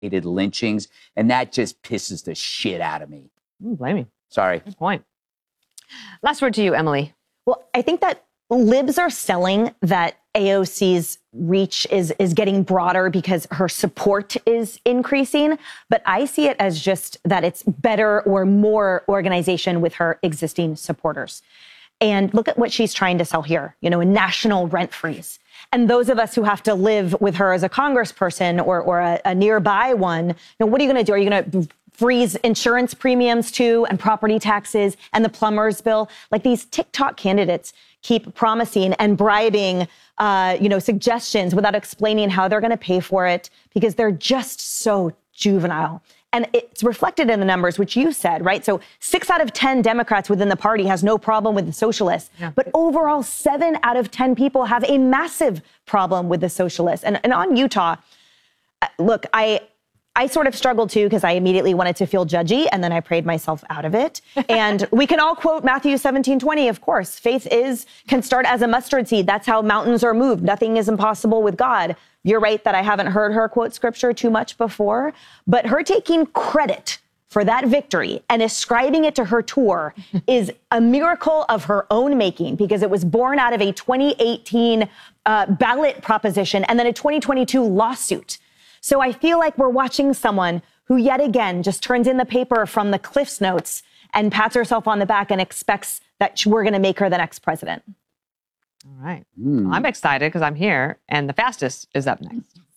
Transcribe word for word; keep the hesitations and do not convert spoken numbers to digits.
lynchings, and that just pisses the shit out of me. Mm, blame me. Sorry. Good point. Last word to you, Emily. Well, I think that libs are selling that A O C's reach is, is getting broader because her support is increasing. But I see it as just that it's better or more organization with her existing supporters. And look at what she's trying to sell here, you know, a national rent freeze. And those of us who have to live with her as a congressperson or, or a, a nearby one, you know, what are you going to do? Are you going to freeze insurance premiums too and property taxes and the plumber's bill? Like, these TikTok candidates keep promising and bribing, uh, you know, suggestions without explaining how they're going to pay for it because they're just so juvenile. And it's reflected in the numbers, which you said, right? So six out of ten Democrats within the party has no problem with the socialists. Yeah. But overall, seven out of ten people have a massive problem with the socialists. And, and on Utah, look, I... I sort of struggled too because I immediately wanted to feel judgy and then I prayed myself out of it. And we can all quote Matthew seventeen twenty, of course. Faith is, can start as a mustard seed. That's how mountains are moved. Nothing is impossible with God. You're right that I haven't heard her quote scripture too much before, but her taking credit for that victory and ascribing it to her tour is a miracle of her own making because it was born out of a twenty eighteen uh, ballot proposition and then a twenty twenty-two lawsuit. So I feel like we're watching someone who yet again just turns in the paper from the Cliff's Notes and pats herself on the back and expects that we're going to make her the next president. All right. Mm. Well, I'm excited because I'm here and the fastest is up next.